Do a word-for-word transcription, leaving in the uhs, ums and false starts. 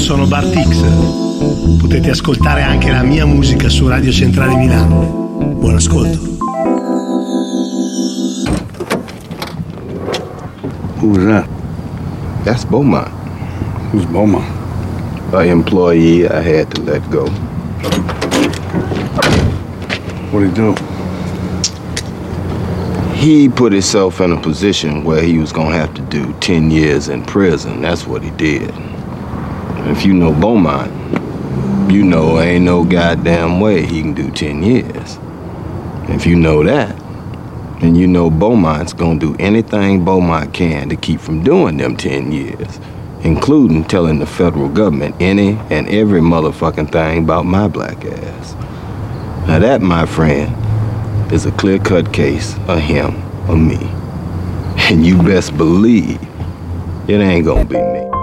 sono Bartix. Potete ascoltare anche la mia musica su Radio Centrale Milano. Buon ascolto. Who was that? That's Beaumont. Who's Beaumont? An employee I had to let go. What'd he do? He put himself in a position where he was gonna have to do ten years in prison. That's what he did. If you know Beaumont, you know ain't no goddamn way he can do ten years. If you know that, then you know Beaumont's gonna do anything Beaumont can to keep from doing them ten years, including telling the federal government any and every motherfucking thing about my black ass. Now that, my friend, is a clear-cut case of him or me. And you best believe it ain't gonna be me.